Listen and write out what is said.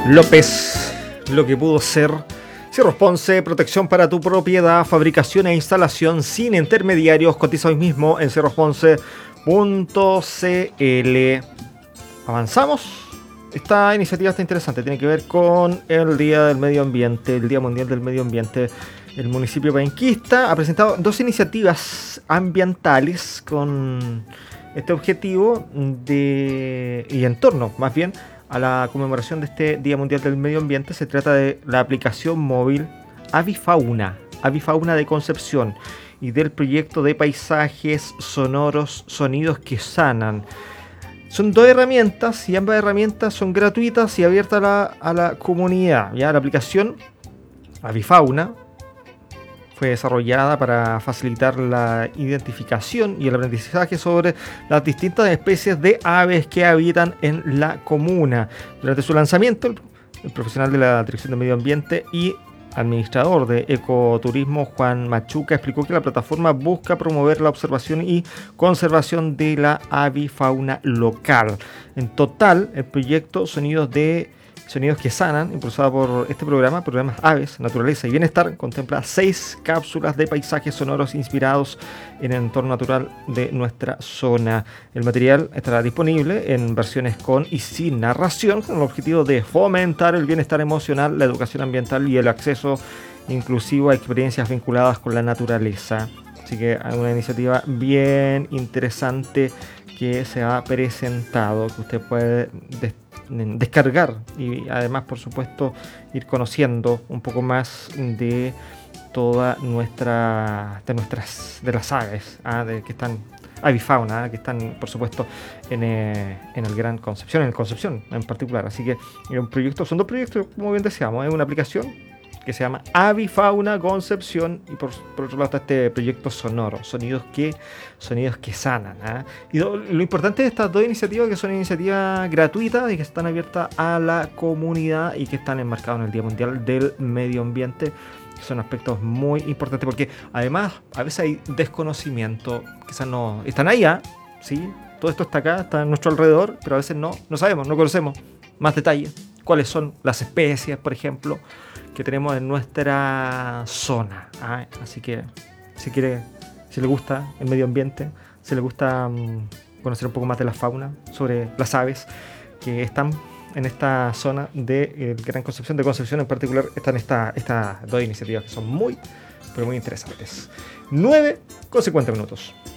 López, lo que pudo ser. Cerros Ponce, protección para tu propiedad, fabricación e instalación sin intermediarios. Cotiza hoy mismo en cerrosponce.cl. Avanzamos. Esta iniciativa está interesante, tiene que ver con el Día del Medio Ambiente, el Día Mundial del Medio Ambiente. El municipio penquista ha presentado dos iniciativas ambientales con este objetivo y en torno, más bien, a la conmemoración de este Día Mundial del Medio Ambiente. Se trata de la aplicación móvil Avifauna de Concepción, y del proyecto de paisajes sonoros, sonidos que sanan. Son dos herramientas y ambas herramientas son gratuitas y abiertas a la comunidad. ¿Ya? La aplicación Avifauna fue desarrollada para facilitar la identificación y el aprendizaje sobre las distintas especies de aves que habitan en la comuna. Durante su lanzamiento, el profesional de la Dirección de Medio Ambiente y administrador de Ecoturismo, Juan Machuca, explicó que la plataforma busca promover la observación y conservación de la avifauna local. En total, el proyecto Sonidos que Sanan, impulsado por este programas Aves, Naturaleza y Bienestar, contempla 6 cápsulas de paisajes sonoros inspirados en el entorno natural de nuestra zona. El material estará disponible en versiones con y sin narración, con el objetivo de fomentar el bienestar emocional, la educación ambiental y el acceso inclusivo a experiencias vinculadas con la naturaleza. Así que hay una iniciativa bien interesante que se ha presentado, que usted puede descargar y además, por supuesto, ir conociendo un poco más de toda de las aves que están avifauna, que están, por supuesto, en el Gran Concepción, en el Concepción en particular. Así que son dos proyectos, como bien decíamos, es una aplicación que se llama Avifauna Concepción, y por otro lado está este proyecto sonoro, sonidos que sanan. Y lo importante de estas dos iniciativas, que son iniciativas gratuitas y que están abiertas a la comunidad y que están enmarcadas en el Día Mundial del Medio Ambiente, que son aspectos muy importantes, porque además a veces hay desconocimiento, quizás no están ahí, ¿sí? Todo esto está acá, está a nuestro alrededor, pero a veces no sabemos, no conocemos más detalles, cuáles son las especies, por ejemplo, que tenemos en nuestra zona. Así que si le gusta el medio ambiente, si le gusta conocer un poco más de la fauna, sobre las aves que están en esta zona de Gran Concepción, de Concepción en particular, están estas dos iniciativas que son muy, pero muy interesantes. 9:50 minutos.